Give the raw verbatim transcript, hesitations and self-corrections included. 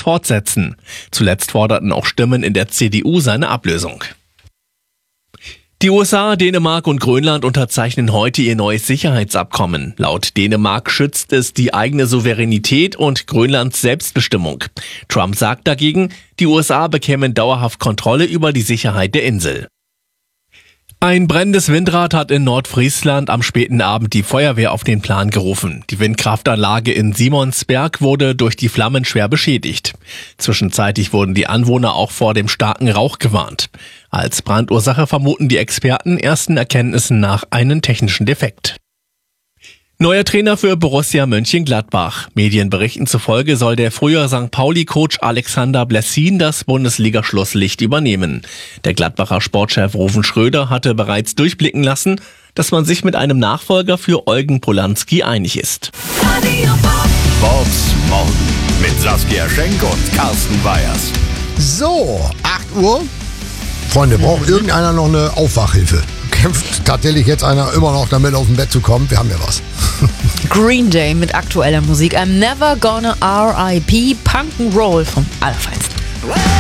fortsetzen. Zuletzt forderten auch Stimmen in der C D U seine Ablösung. Die U S A, Dänemark und Grönland unterzeichnen heute ihr neues Sicherheitsabkommen. Laut Dänemark schützt es die eigene Souveränität und Grönlands Selbstbestimmung. Trump sagt dagegen, die U S A bekämen dauerhaft Kontrolle über die Sicherheit der Insel. Ein brennendes Windrad hat in Nordfriesland am späten Abend die Feuerwehr auf den Plan gerufen. Die Windkraftanlage in Simonsberg wurde durch die Flammen schwer beschädigt. Zwischenzeitlich wurden die Anwohner auch vor dem starken Rauch gewarnt. Als Brandursache vermuten die Experten ersten Erkenntnissen nach einen technischen Defekt. Neuer Trainer für Borussia Mönchengladbach. Medienberichten zufolge soll der frühere Sankt Pauli-Coach Alexander Blessin das Bundesliga-Schlusslicht übernehmen. Der Gladbacher Sportchef Ruven Schröder hatte bereits durchblicken lassen, dass man sich mit einem Nachfolger für Eugen Polanski einig ist. Vox morgen mit Saskia Schenk und Carsten Weyers. So, acht Uhr. Freunde, braucht irgendeiner noch eine Aufwachhilfe? Kämpft tatsächlich jetzt einer immer noch damit, aus dem Bett zu kommen? Wir haben ja was. Green Day mit aktueller Musik. I'm never gonna R I P Punk'n'Roll vom Allerfeinsten.